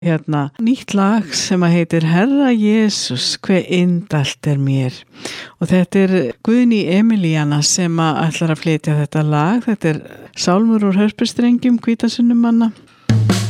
nýtt lag sem að heitir Herra Jesús, hve indælt mér. Og þetta Guðný Emilíana sem að ætlar að flytja þetta lag. Þetta sálmur úr hörpustrengjum Hvítasunnumanna.